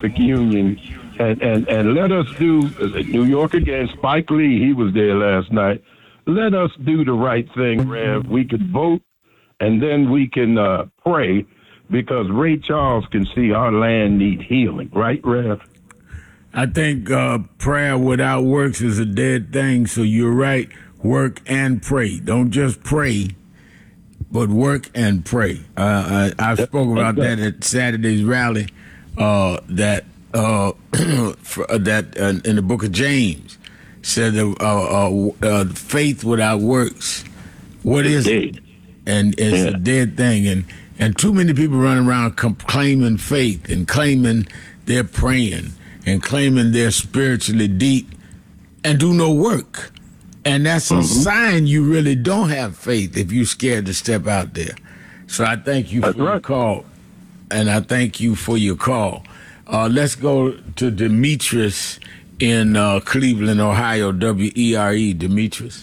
Philanthropic Union, and let us do New York again. Spike Lee, he was there last night. Let us do the right thing, Rev. We could vote, and then we can pray, because Ray Charles can see our land need healing, right, Rev? I think prayer without works is a dead thing, so you're right. Work and pray. Don't just pray, but work and pray. I spoke about that at Saturday's rally, that in the book of James said faith without works, what is it? And it's a dead thing. And too many people run around claiming faith and claiming they're praying and claiming they're spiritually deep and do no work. And that's a sign you really don't have faith if you're scared to step out there. So I thank you for your call, and I thank you for your call. Let's go to Demetrius in Cleveland, Ohio, WERE. Demetrius.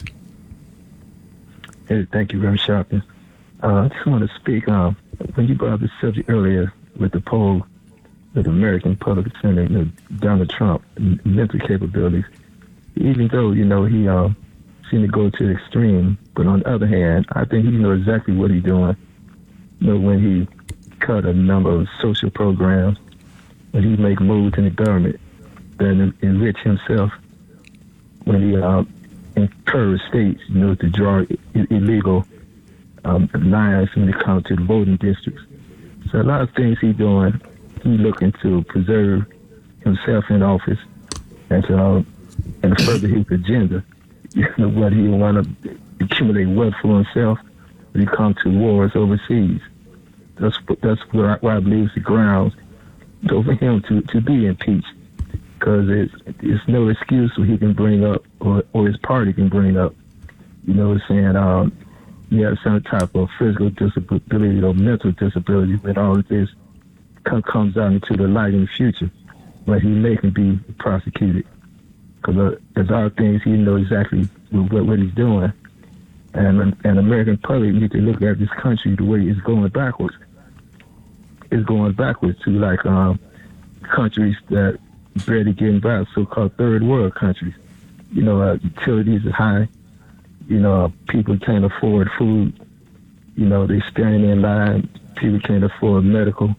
Hey, thank you, Reverend Sharpton. I just want to speak. When you brought up the subject earlier with the poll with American public defender Donald Trump mental capabilities, even though he seemed to go to the extreme, but on the other hand, I think he knows exactly what he's doing. When he cut a number of social programs, when he make moves in the government that enrich himself, when he encourage states, to draw illegal lines when it comes to the voting districts. So a lot of things he's doing, he's looking to preserve himself in office and to further his agenda. What he want to accumulate wealth for himself when he comes to wars overseas. That's why I believe it's the grounds for him to be impeached, because it's no excuse what he can bring up or his party can bring up. Saying he has some type of physical disability or mental disability, when all of this comes out into the light in the future, when he may can be prosecuted. Because there's other things he knows exactly what he's doing. And American public need to look at this country the way it's going backwards. It's going backwards to like countries that barely getting by, so-called third world countries. Utilities are high. People can't afford food. They standing in line. People can't afford medical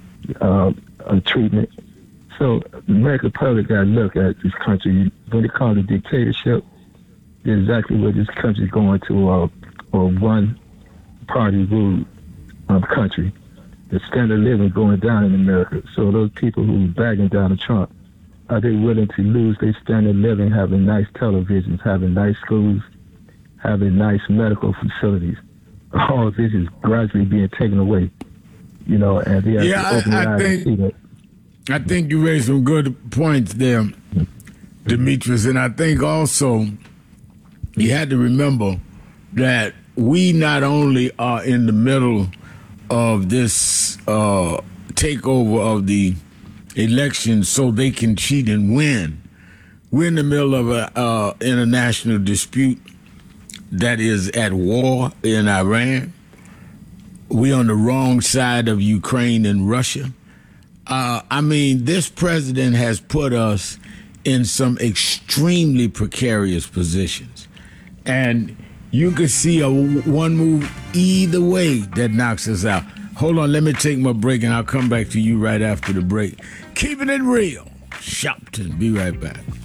treatment. So the American public got to look at this country. When it comes to dictatorship, it's exactly what this country is going to, or one-party rule country. The standard of living going down in America. So those people who are bagging Donald Trump, are they willing to lose their standard of living, having nice televisions, having nice schools, having nice medical facilities? All of this is gradually being taken away. And they have to open their eyes and see that. I think you raised some good points there, Demetrius, and I think also you had to remember that we not only are in the middle of this takeover of the election so they can cheat and win. We're in the middle of an international dispute that is at war in Iran. We're on the wrong side of Ukraine and Russia. This president has put us in some extremely precarious positions. And you could see one move either way that knocks us out. Hold on, let me take my break, and I'll come back to you right after the break. Keeping it real. Shopton, be right back.